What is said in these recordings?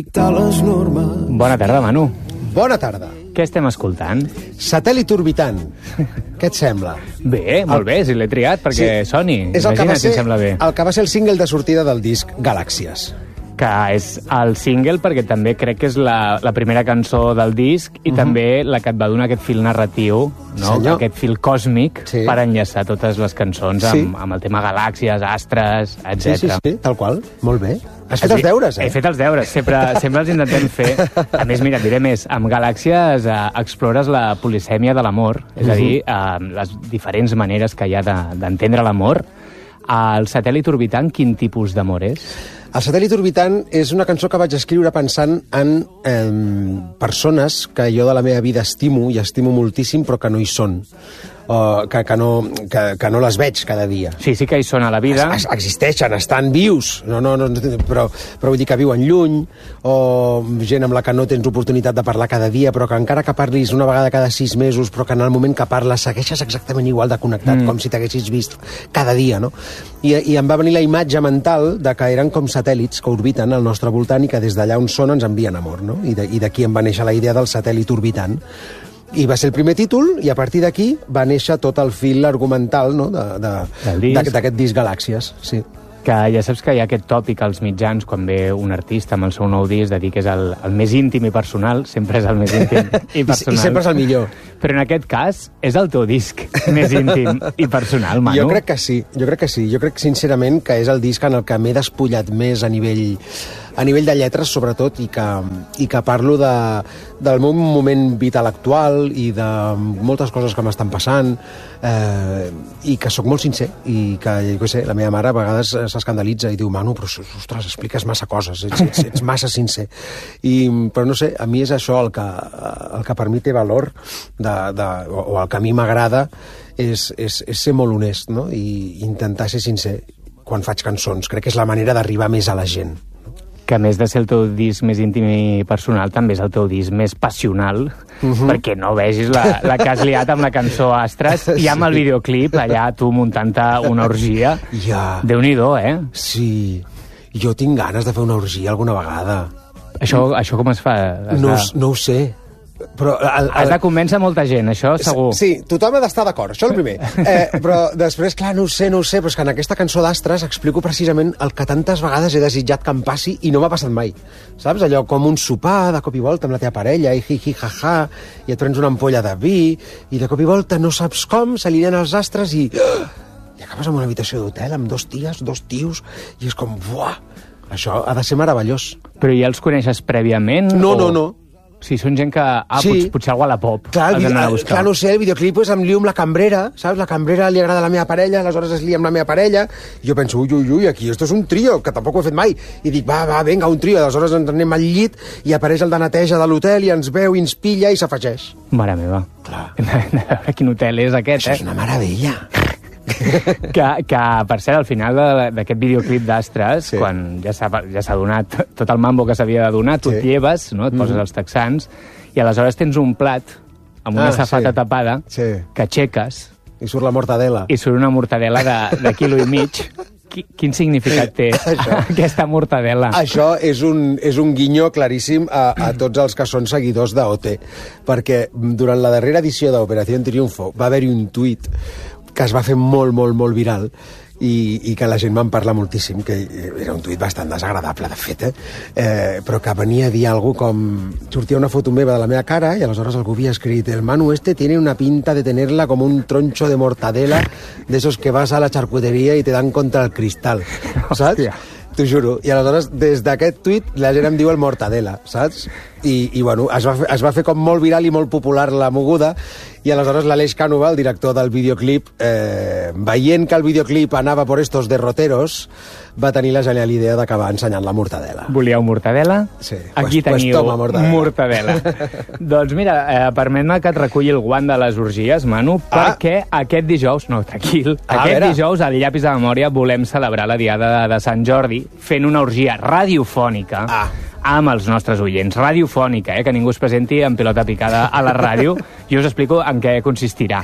Bona tarda, Manu. Bona tarda. Què estem escoltant? Satèl·lit orbitant. Què et sembla? Bé, molt bé, si l'he triat, perquè soni. És el que Imagina't si em sembla bé. el que va ser el single de sortida del disc Galàxies. Que és el single perquè també crec que és la primera cançó del disc i també la que et va donar aquest fil narratiu, no? Aquest fil còsmic per enllaçar totes les cançons amb el tema galàxies, astres, etc. Sí, tal qual. Molt bé. Has fet els deures, eh? He fet els deures, sempre els intentem fer. A més, mira, et diré més, amb Galàxies explores la polisèmia de l'amor, és a dir, les diferents maneres que hi ha d'entendre l'amor. El satèl·lit orbitant, quin tipus d'amor és? El satèl·lit orbitant és una cançó que vaig escriure pensant en persones que jo de la meva vida estimo i estimo moltíssim, però que no hi són. Que no les veig cada dia. Sí que hi són a la vida. Existeixen, estan vius, però vull dir que viuen lluny, o gent amb la que no tens oportunitat de parlar cada dia, però que encara que parlis una vegada cada 6 mesos, però que en el moment que parles segueixes exactament igual de connectat, com si t'haguessis vist cada dia, no? I em va venir la imatge mental de que eren com satèl·lits que orbiten al nostre voltant i que des d'allà on són ens envien amor, no? I d'aquí em va néixer la idea del satèl·lit orbitant. I va ser el primer títol, i a partir d'aquí va néixer tot el fil argumental, no?, d'aquest disc Galàxies, sí. Que ja saps que hi ha aquest tòpic als mitjans, quan ve un artista amb el seu nou disc, de dir que és el més íntim i personal, sempre és el més íntim i personal. I sempre és el millor. Però en aquest cas, és el teu disc més íntim i personal, Manu? Jo crec que sí. Jo crec sincerament que és el disc en el que m'he despullat més a nivell de lletres, sobretot, i que parlo del meu moment vital actual i de moltes coses que m'estan passant, i que sóc molt sincer, i que, jo què sé, la meva mare a vegades s'escandalitza i diu, Manu, però, ostres, expliques massa coses, ets massa sincer. Però no sé, a mi és això el que per mi té valor, o el que a mi m'agrada, és ser molt honest, no?, i intentar ser sincer quan faig cançons. Crec que és la manera d'arribar més a la gent. Que a més de ser el teu disc més íntim i personal, també és el teu disc més passional, perquè no vegis la que has liat amb la cançó Astres i amb el videoclip, allà tu muntant-te una orgia. Déu-n'hi-do, eh? Sí, jo tinc ganes de fer una orgia alguna vegada. Això com es fa? No ho sé. Però has de convèncer molta gent, això segur. Sí, tothom ha d'estar d'acord, això és el primer. Però després, clar, no ho sé, però és que en aquesta cançó d'Astres explico precisament el que tantes vegades he desitjat que em passi i no m'ha passat mai. Saps? Allò com un sopar de cop i volta amb la teva parella, i hi-hi, ha-ha, i et prens una ampolla de vi, i de cop i volta no saps com, s'alineen els astres i acabes en una habitació d'hotel amb 2 ties, 2 tios, i és com, buah, això ha de ser meravellós. Però ja els coneixes prèviament? No. Sí, són gent que... potser algú a la pop. Clar, no sé, el videoclip em lio amb la cambrera, saps? La cambrera li agrada a la meva parella, aleshores es lia amb la meva parella, i jo penso, ui, aquí esto és un trio, que tampoc ho he fet mai. I dic, va, vinga, un trio, aleshores ens anem al llit, i apareix el de neteja de l'hotel, i ens veu, i ens pilla, i s'afegeix. Mare meva. Clar. Quin hotel és aquest, Això és una meravella. Que, per cert, al final d'aquest videoclip d'Astres, quan ja s'ha donat tot el mambo que s'havia de donar, tu et lleves, no? Et poses els texans, i aleshores tens un plat amb una safata tapada que aixeques... I surt la mortadela. I surt una mortadela de quilo i mig. Quin significat té aquesta mortadela? Això és un guinyó claríssim a tots els que són seguidors d'OT, perquè durant la darrera edició d'Operació Triunfo va haver-hi un tuit que es va fer molt, molt, molt viral i que la gent va en parlar moltíssim, que era un tuit bastant desagradable, de fet, però que venia a dir alguna cosa com... Sortia una foto meva de la meva cara i aleshores algú havia escrit el Manu tiene una pinta de tenerla como un troncho de mortadela de esos que vas a la charcutería y te dan contra el cristal, saps? T'ho juro. I aleshores, des d'aquest tuit, la gent em diu el mortadela, saps? I bueno, es va fer com molt viral i molt popular la moguda, i aleshores l'Aleix Cànova, el director del videoclip, veient que el videoclip anava por estos derroteros, va tenir la genial idea d'acabar ensenyant la mortadela. Volíeu mortadela? Sí. Aquí teniu mortadela. Doncs mira, permet-me que et reculli el guant de les orgies, Manu, perquè aquest dijous, no, tranquil, aquest dijous al Llapis de Memòria volem celebrar la Diada de Sant Jordi fent una orgia radiofònica amb els nostres oients. Radiofònica, que ningú es presenti en pilota picada a la ràdio. Jo us explico en què consistirà.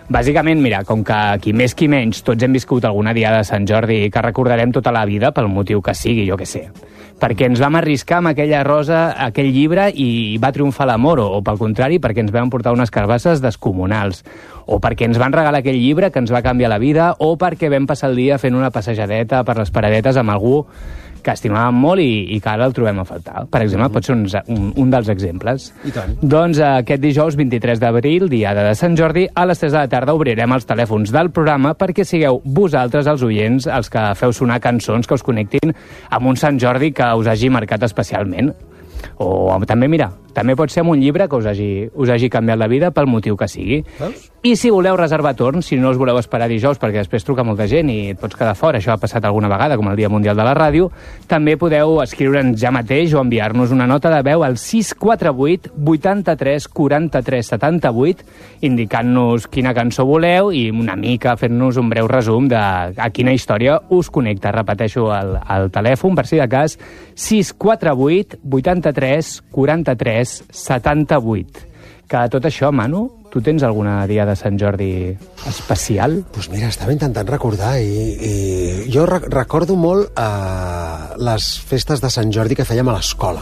Bàsicament, mira, com que qui més qui menys tots hem viscut alguna diada de Sant Jordi que recordarem tota la vida pel motiu que sigui, jo què sé. Perquè ens vam arriscar amb aquella rosa, aquell llibre, i va triomfar l'amor, o pel contrari, perquè ens vam portar unes carbasses descomunals, o perquè ens van regalar aquell llibre que ens va canviar la vida, o perquè vam passar el dia fent una passejadeta per les paradetes amb algú que estimàvem molt i que ara el trobem a faltar. Per exemple, pot ser un dels exemples. I tant. Doncs aquest dijous 23 d'abril, diada de Sant Jordi, a les 3 de la tarda obrirem els telèfons del programa perquè sigueu vosaltres, els oients, els que feu sonar cançons que us connectin amb un Sant Jordi que us hagi marcat especialment. O també, mira, també pot ser amb un llibre que us hagi canviat la vida pel motiu que sigui. Veus? I si voleu reservar torn, si no us voleu esperar dijous perquè després truca molta gent i et pots quedar fora, això ha passat alguna vegada, com el Dia Mundial de la Ràdio, també podeu escriure'ns ja mateix o enviar-nos una nota de veu al 648 83 43 78 indicant-nos quina cançó voleu i una mica fent-nos un breu resum de a quina història us connecta. Repeteixo el telèfon, per si de cas, 648 83 43 78. Que tot això, Manu, tu tens alguna dia de Sant Jordi especial? Doncs mira, estava intentant recordar i jo recordo molt les festes de Sant Jordi que fèiem a l'escola.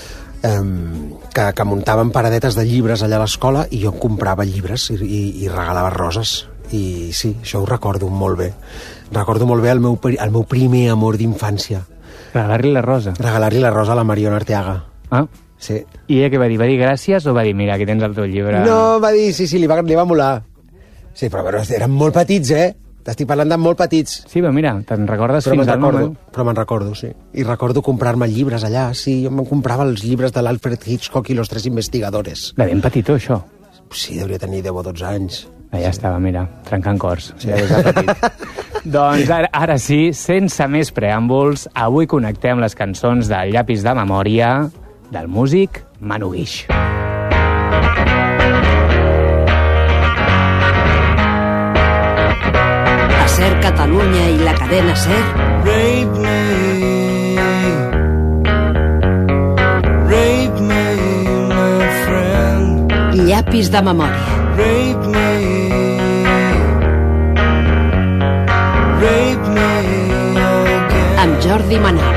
Que muntàvem paradetes de llibres allà a l'escola i jo em comprava llibres i regalava roses. I sí, això ho recordo molt bé. Recordo molt bé el meu primer amor d'infància. Regalar-li la rosa? Regalar-li la rosa a la Mariona Arteaga. Ah, sí. I ella què va dir? Va dir gràcies o va dir, mira, aquí tens el teu llibre? No, va dir, sí, li va molar. Sí, però eren molt petits, T'estic parlant de molt petits. Sí, però mira, te'n recordes fins al moment? Però me'n recordo, sí. I recordo comprar-me llibres allà, sí. Jo me'n comprava els llibres de l'Alfred Hitchcock i los 3 investigadores. De ben petitó, això? Sí, hauria tenir 10 o 12 anys. Ja estava, mira, trencant cors. Sí. Ja des de petit. Doncs ara sí, sense més preàmbuls, avui connectem les cançons del Llapis de Memòria del músic Manu Guix. A SER Catalunya i la cadena SER. Rape me, my friend. Llapis de Memòria. Rape me again. Amb Jordi Manà.